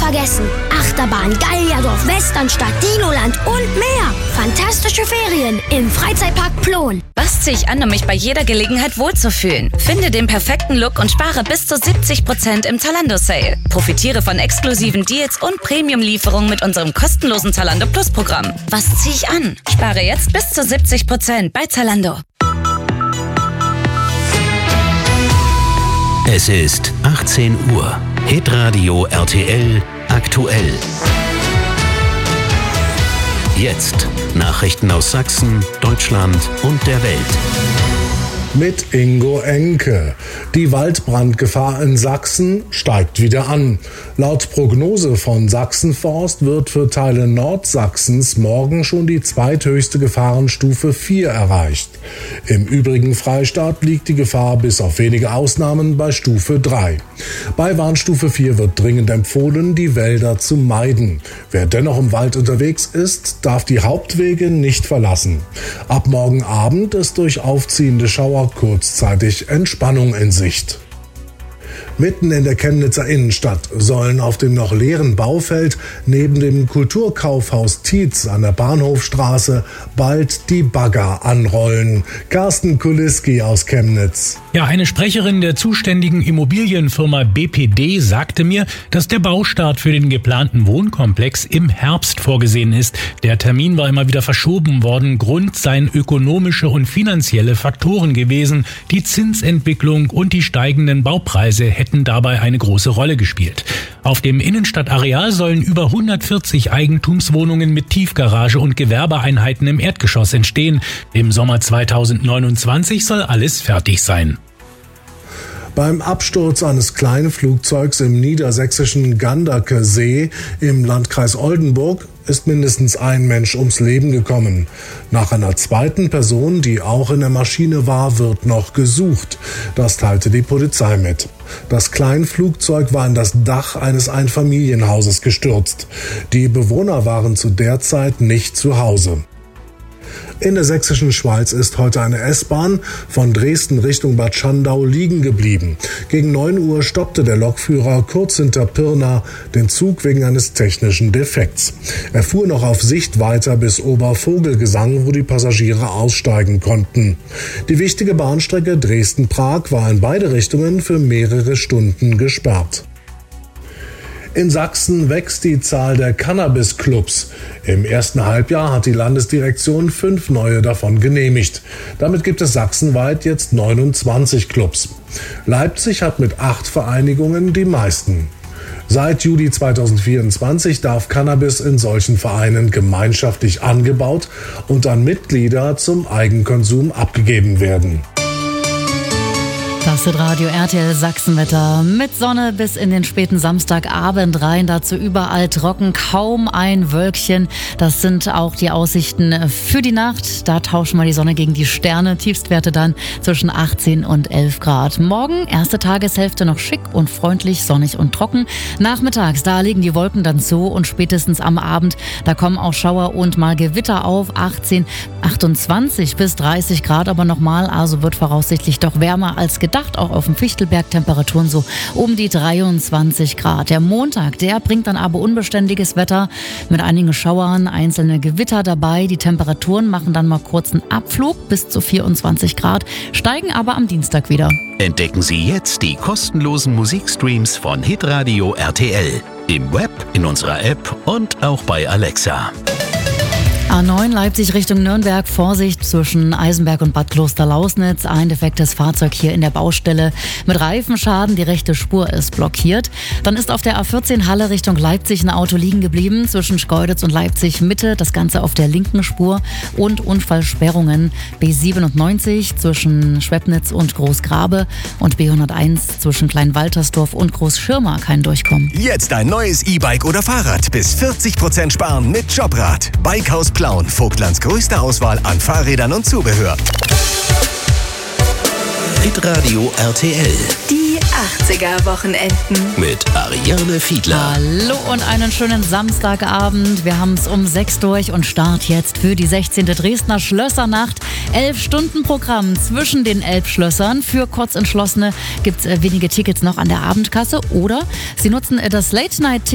vergessen. Achterbahn, Gallierdorf, Westernstadt, Dinoland und mehr. Fantastische Ferien im Freizeitpark Plon. Was ziehe ich an, um mich bei jeder Gelegenheit wohlzufühlen? Finde den perfekten Look und spare bis zu 70% im Zalando-Sale. Profitiere von exklusiven Deals und Premium-Lieferungen mit unserem kostenlosen Zalando Plus-Programm. Was ziehe ich an? Spare jetzt bis zu 70% bei Zalando. Es ist 18 Uhr. Hitradio RTL aktuell. Jetzt Nachrichten aus Sachsen, Deutschland und der Welt. Mit Ingo Enke. Die Waldbrandgefahr in Sachsen steigt wieder an. Laut Prognose von Sachsenforst wird für Teile Nordsachsens morgen schon die zweithöchste Gefahrenstufe 4 erreicht. Im übrigen Freistaat liegt die Gefahr bis auf wenige Ausnahmen bei Stufe 3. Bei Warnstufe 4 wird dringend empfohlen, die Wälder zu meiden. Wer dennoch im Wald unterwegs ist, darf die Hauptwege nicht verlassen. Ab morgen Abend ist durch aufziehende Schauer kurzzeitig Entspannung in Sicht. Mitten in der Chemnitzer Innenstadt sollen auf dem noch leeren Baufeld neben dem Kulturkaufhaus Tietz an der Bahnhofstraße bald die Bagger anrollen. Carsten Kuliski aus Chemnitz. Ja, eine Sprecherin der zuständigen Immobilienfirma BPD sagte mir, dass der Baustart für den geplanten Wohnkomplex im Herbst vorgesehen ist. Der Termin war immer wieder verschoben worden. Grund seien ökonomische und finanzielle Faktoren gewesen. Die Zinsentwicklung und die steigenden Baupreise hätten dabei eine große Rolle gespielt. Auf dem Innenstadtareal sollen über 140 Eigentumswohnungen mit Tiefgarage und Gewerbeeinheiten im Erdgeschoss entstehen. Im Sommer 2029 soll alles fertig sein. Beim Absturz eines kleinen Flugzeugs im niedersächsischen Ganderkesee im Landkreis Oldenburg ist mindestens ein Mensch ums Leben gekommen. Nach einer zweiten Person, die auch in der Maschine war, wird noch gesucht. Das teilte die Polizei mit. Das Kleinflugzeug war in das Dach eines Einfamilienhauses gestürzt. Die Bewohner waren zu der Zeit nicht zu Hause. In der sächsischen Schweiz ist heute eine S-Bahn von Dresden Richtung Bad Schandau liegen geblieben. Gegen 9 Uhr stoppte der Lokführer kurz hinter Pirna den Zug wegen eines technischen Defekts. Er fuhr noch auf Sicht weiter bis Obervogelgesang, wo die Passagiere aussteigen konnten. Die wichtige Bahnstrecke Dresden-Prag war in beide Richtungen für mehrere Stunden gesperrt. In Sachsen wächst die Zahl der Cannabis-Clubs. Im ersten Halbjahr hat die Landesdirektion 5 neue davon genehmigt. Damit gibt es sachsenweit jetzt 29 Clubs. Leipzig hat mit 8 Vereinigungen die meisten. Seit Juli 2024 darf Cannabis in solchen Vereinen gemeinschaftlich angebaut und an Mitglieder zum Eigenkonsum abgegeben werden. Das ist Radio RTL Sachsenwetter mit Sonne bis in den späten Samstagabend rein. Dazu überall trocken, kaum ein Wölkchen. Das sind auch die Aussichten für die Nacht. Da tauschen wir die Sonne gegen die Sterne. Tiefstwerte dann zwischen 18 und 11 Grad. Morgen, erste Tageshälfte noch schick und freundlich, sonnig und trocken. Nachmittags, da liegen die Wolken dann zu und spätestens am Abend, da kommen auch Schauer und mal Gewitter auf. 18, 28 bis 30 Grad aber nochmal. Also wird voraussichtlich doch wärmer als gedacht. Auch auf dem Fichtelberg Temperaturen so um die 23 Grad. Der Montag, der bringt dann aber unbeständiges Wetter mit einigen Schauern, einzelne Gewitter dabei. Die Temperaturen machen dann mal kurz einen Abflug bis zu 24 Grad, steigen aber am Dienstag wieder. Entdecken Sie jetzt die kostenlosen Musikstreams von Hitradio RTL. Im Web, in unserer App und auch bei Alexa. A9 Leipzig Richtung Nürnberg, Vorsicht zwischen Eisenberg und Bad Klosterlausnitz. Ein defektes Fahrzeug hier in der Baustelle mit Reifenschaden. Die rechte Spur ist blockiert. Dann ist auf der A14 Halle Richtung Leipzig ein Auto liegen geblieben zwischen Schkeuditz und Leipzig Mitte. Das Ganze auf der linken Spur und Unfallsperrungen. B97 zwischen Schwebnitz und Großgrabe und B101 zwischen Kleinwaltersdorf und Großschirma kein Durchkommen. Jetzt ein neues E-Bike oder Fahrrad. Bis 40% sparen mit Jobrad. Bikehaus Plauen, Vogtlands größte Auswahl an Fahrrädern und Zubehör. Hitradio RTL. Die 80er-Wochenenden. Mit Ariane Fiedler. Hallo und einen schönen Samstagabend. Wir haben es um 6 durch und Start jetzt für die 16. Dresdner Schlössernacht. 11-Stunden-Programm zwischen den Elbschlössern. Für Kurzentschlossene gibt es wenige Tickets noch an der Abendkasse oder Sie nutzen das Late-Night